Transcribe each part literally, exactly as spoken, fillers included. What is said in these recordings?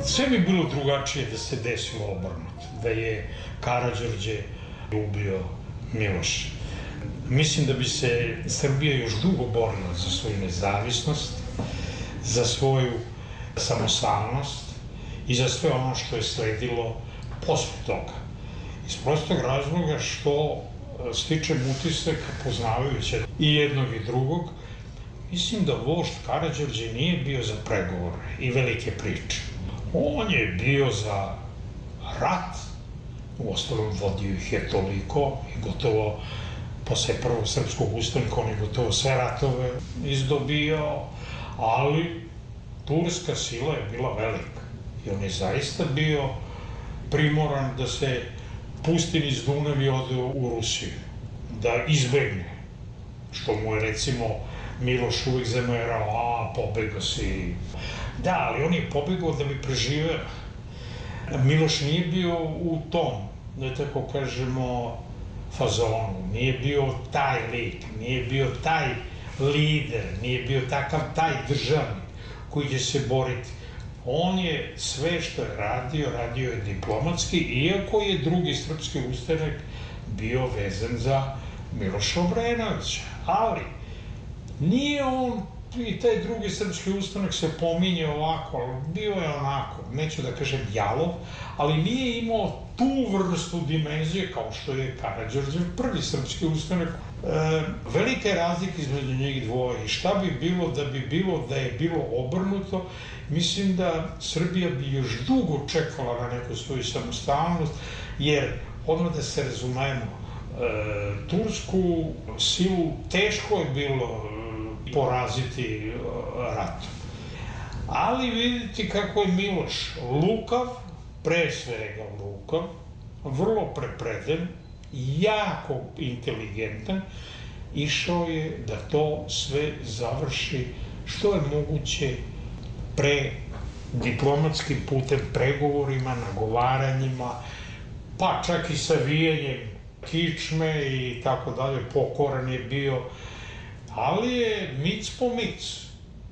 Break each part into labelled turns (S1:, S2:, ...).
S1: Sve bi bilo drugačije da se desilo obrnuto, da je Karađorđe ubio Miloša. Mislim da bi se Srbija još dugo borila za svoju nezavisnost, za svoju samostalnost i za sve ono što je sledilo posle toga. Iz prostog razloga što stičem utisak, poznavajući i jednog i drugog, mislim da vožd Karađorđe nije bio za pregovore i velike priče. On je bio za rat, uostalom vodio ih je toliko i gotovo posle prvog srpskog ustanika on je gotovo sve ratove izdobio, ali turska sila je bila velika i on je zaista bio primoran da se pusti niz Dunav i ode u Rusiju, da izbegne, što mu je recimo Miloš uvijek zamerao, a pobegao si. Da, ali on je pobegao da bi preživeo. Miloš nije bio u tom, da tako kažemo, fazonu, nije bio taj lik, nije bio taj lider, nije bio takav taj državnik koji će se boriti. On je sve što je radio, radio je diplomatski, iako je drugi srpski ustanak bio vezan za Miloša Obrenovića. Ali nije on, i taj drugi srpski ustanak se pominje ovako, ali bio je onako, neću da kažem jalov, ali nije imao tu vrstu dimenzije kao što je Karađorđev prvi srpski ustanak. E, velika je razlika između njih dvoje i šta bi bilo da bi bilo da je bilo obrnuto. Mislim da Srbija bi još dugo čekala na neku svoju samostalnost, jer odmah da se razumemo, e, tursku silu teško je bilo poraziti ratom. Ali vidite kako je Miloš lukav, pre svega lukav, vrlo prepreden, jako inteligentan, išao je da to sve završi što je moguće pre diplomatskim putem, pregovorima, nagovaranjima, pa čak i savijanjem kičme i tako dalje, pokoran je bio, ali je mic po mic,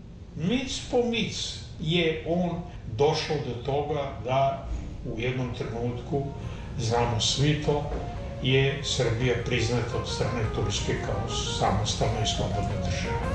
S1: mic po mic je on došao do toga da u jednom trenutku, znamo svi to, je Srbija priznata od strane Turske kao samostalna i slobodna država.